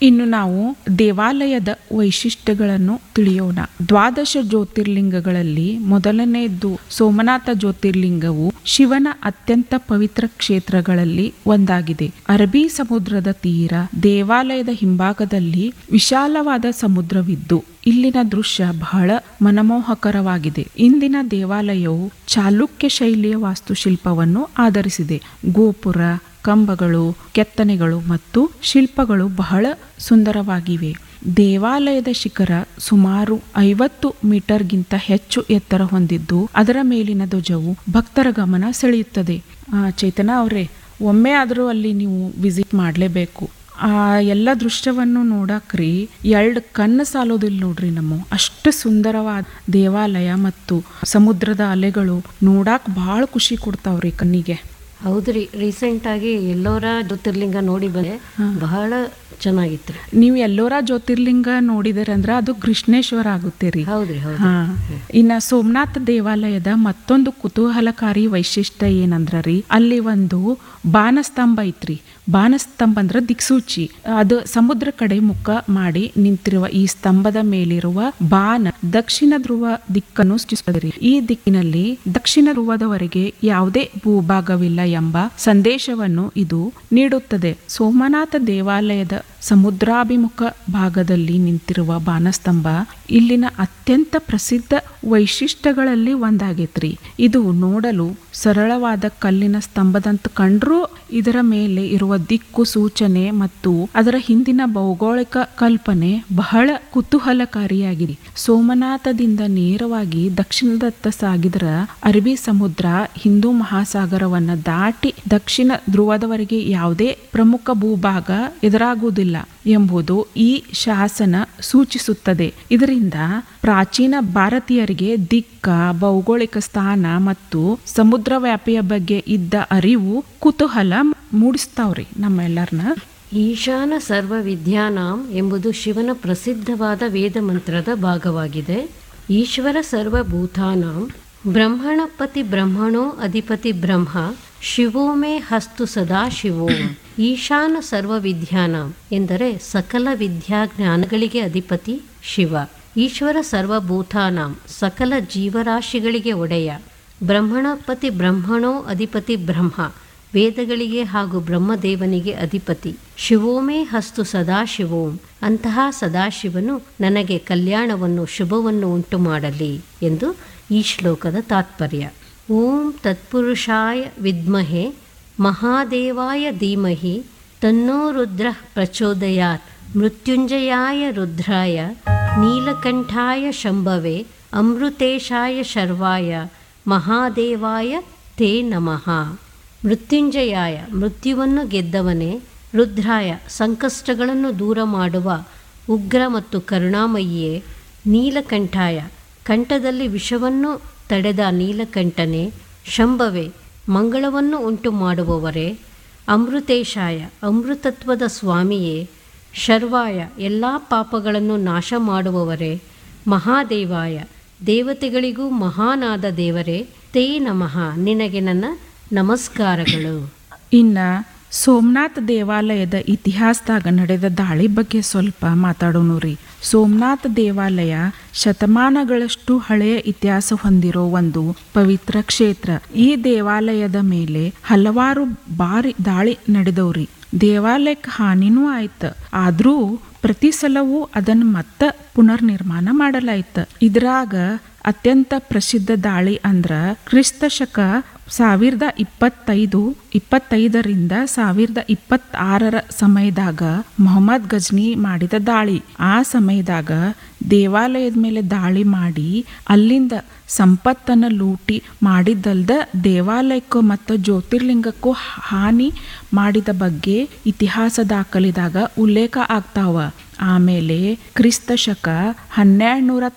ಇನ್ನು ನಾವು ದೇವಾಲಯದ ವೈಶಿಷ್ಟ್ಯಗಳನ್ನು ತಿಳಿಯೋಣ. ದ್ವಾದಶ ಜ್ಯೋತಿರ್ಲಿಂಗಗಳಲ್ಲಿ ಮೊದಲನೆಯದ್ದು ಸೋಮನಾಥ ಜ್ಯೋತಿರ್ಲಿಂಗವು ಶಿವನ ಅತ್ಯಂತ ಪವಿತ್ರ ಕ್ಷೇತ್ರಗಳಲ್ಲಿ ಒಂದಾಗಿದೆ. ಅರಬ್ಬಿ ಸಮುದ್ರದ ತೀರ, ದೇವಾಲಯದ ಹಿಂಭಾಗದಲ್ಲಿ ವಿಶಾಲವಾದ ಸಮುದ್ರವಿದ್ದು ಇಲ್ಲಿನ ದೃಶ್ಯ ಬಹಳ ಮನಮೋಹಕರವಾಗಿದೆ. ಇಂದಿನ ದೇವಾಲಯವು ಚಾಲುಕ್ಯ ಶೈಲಿಯ ವಾಸ್ತುಶಿಲ್ಪವನ್ನು ಆಧರಿಸಿದೆ. ಗೋಪುರ, ಕಂಬಗಳು, ಕೆತ್ತನೆಗಳು ಮತ್ತು ಶಿಲ್ಪಗಳು ಬಹಳ ಸುಂದರವಾಗಿವೆ. ದೇವಾಲಯದ ಶಿಖರ ಸುಮಾರು 50 ಮೀಟರ್ಗಿಂತ ಹೆಚ್ಚು ಎತ್ತರ ಹೊಂದಿದ್ದು ಅದರ ಮೇಲಿನ ಧ್ವಜವು ಭಕ್ತರ ಗಮನ ಸೆಳೆಯುತ್ತದೆ. ಚೇತನ ಅವರೇ, ಒಮ್ಮೆ ಆದರೂ ಅಲ್ಲಿ ನೀವು ವಿಸಿಟ್ ಮಾಡಲೇಬೇಕು. ಆ ಎಲ್ಲ ದೃಶ್ಯವನ್ನು ನೋಡಕ್ರಿ 2 ಕಣ್ಣು ಸಾಲೋದಿಲ್ಲ ನೋಡ್ರಿ. ಅಷ್ಟು ಸುಂದರವಾದ ದೇವಾಲಯ ಮತ್ತು ಸಮುದ್ರದ ಅಲೆಗಳು ನೋಡಾಕ್ ಬಹಳ ಖುಷಿ ಕೊಡ್ತಾವ್ರಿ ಕಣ್ಣಿಗೆ. ಹೌದ್ರಿ, ರೀಸೆಂಟ್ ಆಗಿ ಎಲ್ಲೋರ ಜ್ಯೋತಿರ್ಲಿಂಗ ನೋಡಿ ಬಂದೆ, ಬಹಳ ಚೆನ್ನಾಗಿತ್ತು. ನೀವು ಎಲ್ಲೋರ ಜ್ಯೋತಿರ್ಲಿಂಗ ನೋಡಿದಿರಂದ್ರ ಅದು ಕೃಷ್ಣೇಶ್ವರ ಆಗುತ್ತೆ ರೀ. ಹೌದ್ರಿ. ಇನ್ನ ಸೋಮನಾಥ ದೇವಾಲಯದ ಮತ್ತೊಂದು ಕುತೂಹಲಕಾರಿ ವೈಶಿಷ್ಟ್ಯ ಏನಂದ್ರ ರೀ, ಅಲ್ಲಿ ಒಂದು ಬಾನಸ್ತಂಭ ಐತ್ರಿ. ಬಾನಸ್ತಂಭ ಅಂದ್ರ ದಿಕ್ಸೂಚಿ. ಅದು ಸಮುದ್ರ ಕಡೆ ಮುಖ ಮಾಡಿ ನಿಂತಿರುವ ಈ ಸ್ತಂಭದ ಮೇಲಿರುವ ಬಾನ ದಕ್ಷಿಣ ಧ್ರುವ ದಿಕ್ಕನ್ನು ಸೂಚಿಸುತ್ತದೆ. ಈ ದಿಕ್ಕಿನಲ್ಲಿ ದಕ್ಷಿಣ ಧ್ರುವದವರೆಗೆ ಯಾವುದೇ ಭೂಭಾಗವಿಲ್ಲ ಎಂಬ ಸಂದೇಶವನ್ನು ಇದು ನೀಡುತ್ತದೆ. ಸೋಮನಾಥ ದೇವಾಲಯದ ಸಮುದ್ರಾಭಿಮುಖ ಭಾಗದಲ್ಲಿ ನಿಂತಿರುವ ಬಾನಸ್ತಂಭ ಇಲ್ಲಿನ ಅತ್ಯಂತ ಪ್ರಸಿದ್ಧ ವೈಶಿಷ್ಟ್ಯಗಳಲ್ಲಿ ಒಂದಾಗೈತ್ರಿ. ಇದು ನೋಡಲು ಸರಳವಾದ ಕಲ್ಲಿನ ಸ್ತಂಭದಂತ ಕಂಡ್ರೂ ಇದರ ಮೇಲೆ ಇರುವ ದಿಕ್ಕು ಸೂಚನೆ ಮತ್ತು ಅದರ ಹಿಂದಿನ ಭೌಗೋಳಿಕ ಕಲ್ಪನೆ ಬಹಳ ಕುತೂಹಲಕಾರಿಯಾಗಿದೆ. ಸೋಮನಾಥದಿಂದ ನೇರವಾಗಿ ದಕ್ಷಿಣದತ್ತ ಸಾಗಿದ್ರ ಅರಬ್ಬಿ ಸಮುದ್ರ, ಹಿಂದೂ ಮಹಾಸಾಗರವನ್ನ ದಾಟಿ ದಕ್ಷಿಣ ಧ್ರುವದವರೆಗೆ ಯಾವುದೇ ಪ್ರಮುಖ ಭೂಭಾಗ ಎದುರಾಗುವುದಿಲ್ಲ ಎಂಬುದು ಈ ಶಾಸನ ಸೂಚಿಸುತ್ತದೆ. ಇದರಿಂದ ಪ್ರಾಚೀನ ಭಾರತೀಯರಿಗೆ ದಿಕ್ಕ, ಭೌಗೋಳಿಕ ಸ್ಥಾನ ಮತ್ತು ಸಮುದ್ರ ವ್ಯಾಪಿಯ ಬಗ್ಗೆ ಇದ್ದ ಅರಿವು, ಕುತೂಹಲ ಮೂಡಿಸ್ತಾವ್ರಿ ನಮ್ಮೆಲ್ಲರನ್ನ. ಈಶಾನ ಸರ್ವ ವಿದ್ಯಾನಾಂ ಎಂಬುದು ಶಿವನ ಪ್ರಸಿದ್ಧವಾದ ವೇದ ಮಂತ್ರದ ಭಾಗವಾಗಿದೆ. ಈಶ್ವರ ಸರ್ವಭೂತಾನಾಂ ಬ್ರಹ್ಮಣಪತಿ ಬ್ರಹ್ಮಣೋ ಅಧಿಪತಿ ಬ್ರಹ್ಮ ಶಿವೋ ಮೇ ಹಸ್ತು ಸದಾ ಶಿವೋ. ಈಶಾನ ಸರ್ವ ವಿದ್ಯಾನಾಂ ಎಂದರೆ ಸಕಲ ವಿದ್ಯಾಜ್ಞಾನಗಳಿಗೆ ಅಧಿಪತಿ ಶಿವ. ಈಶ್ವರ ಸರ್ವಭೂತಾನಾಂ ಸಕಲ ಜೀವರಾಶಿಗಳಿಗೆ ಒಡೆಯ. ಬ್ರಹ್ಮಣಪತಿ ಬ್ರಹ್ಮಣೋ ಅಧಿಪತಿ ಬ್ರಹ್ಮ ವೇದಗಳಿಗೆ ಹಾಗೂ ಬ್ರಹ್ಮದೇವನಿಗೆ ಅಧಿಪತಿ. ಶಿವೋಮೇ ಹಸ್ತು ಸದಾಶಿವೋಂ, ಅಂತಹ ಸದಾಶಿವನು ನನಗೆ ಕಲ್ಯಾಣವನ್ನು ಶುಭವನ್ನು ಉಂಟು ಮಾಡಲಿ ಎಂದು ಈ ಶ್ಲೋಕದ ತಾತ್ಪರ್ಯ. ಓಂ ತತ್ಪುರುಷಾಯ ವಿದ್ಮಹೆ ಮಹಾದೇವಾಯ ಧೀಮಹಿ ತನ್ನೋ ರುದ್ರ ಪ್ರಚೋದಯಾತ್. ಮೃತ್ಯುಂಜಯಾಯ ರುದ್ರಾಯ ನೀಲಕಂಠಾಯ ಶಂಭವೆ ಅಮೃತೇಶಾಯ ಶರ್ವಾಯ ಮಹಾದೇವಾಯ ತೇ ನಮಃ. ಮೃತ್ಯುಂಜಯಾಯ ಮೃತ್ಯುವನ್ನು ಗೆದ್ದವನೇ, ರುದ್ರಾಯ ಸಂಕಷ್ಟಗಳನ್ನು ದೂರ ಮಾಡುವ ಉಗ್ರ ಮತ್ತು ಕರುಣಾಮಯಿಯೇ, ನೀಲಕಂಠಾಯ ಕಂಠದಲ್ಲಿ ವಿಷವನ್ನು ತಡೆದ ನೀಲಕಂಠನೆ, ಶಂಭವೆ ಮಂಗಳವನ್ನು ಉಂಟು ಮಾಡುವವರೇ, ಅಮೃತೇಶಾಯ ಅಮೃತತ್ವದ ಸ್ವಾಮಿಯೇ, ಶರ್ವಾಯ ಎಲ್ಲ ಪಾಪಗಳನ್ನು ನಾಶ ಮಾಡುವವರೇ, ಮಹಾದೇವಾಯ ದೇವತೆಗಳಿಗೂ ಮಹಾನಾದ ದೇವರೇ, ತೇ ನಮಃ ನಿನಗೆ ನನ್ನ ನಮಸ್ಕಾರಗಳು. ಇನ್ನ ಸೋಮನಾಥ ದೇವಾಲಯದ ಇತಿಹಾಸದಾಗ ನಡೆದ ದಾಳಿ ಬಗ್ಗೆ ಸ್ವಲ್ಪ ಮಾತಾಡೋಣ ರೀ. ಸೋಮನಾಥ ದೇವಾಲಯ ಶತಮಾನಗಳಷ್ಟು ಹಳೆಯ ಇತಿಹಾಸ ಹೊಂದಿರೋ ಒಂದು ಪವಿತ್ರ ಕ್ಷೇತ್ರ. ಈ ದೇವಾಲಯದ ಮೇಲೆ ಹಲವಾರು ಬಾರಿ ದಾಳಿ ನಡೆದವ್ರಿ. ದೇವಾಲಯಕ್ಕೆ ಹಾನಿನೂ ಆಯ್ತು. ಆದ್ರೂ ಪ್ರತಿ ಸಲವೂ ಅದನ್ನು ಮತ್ತೆ ಪುನರ್ ನಿರ್ಮಾಣ ಮಾಡಲಾಯ್ತು. ಇದ್ರಾಗ ಅತ್ಯಂತ ಪ್ರಸಿದ್ಧ ದಾಳಿ ಅಂದ್ರ ಕ್ರಿಸ್ತ ಶಕ 1025 1026 ಸಮಯದಾಗ ಮೊಹಮ್ಮದ್ ಗಜ್ನಿ ಮಾಡಿದ ದಾಳಿ. ಆ ಸಮಯದಾಗ ದೇವಾಲಯದ ಮೇಲೆ ದಾಳಿ ಮಾಡಿ ಅಲ್ಲಿಂದ ಸಂಪತ್ತನ್ನು ಲೂಟಿ ಮಾಡಿದ್ದಲ್ದ ದೇವಾಲಯಕ್ಕೂ ಮತ್ತು ಜ್ಯೋತಿರ್ಲಿಂಗಕ್ಕೂ ಹಾನಿ ಮಾಡಿದ ಬಗ್ಗೆ ಇತಿಹಾಸ ದಾಖಲಿದಾಗ ಉಲ್ಲೇಖ ಆಗ್ತಾವ. ಆಮೇಲೆ ಕ್ರಿಸ್ತ ಶಕ 1293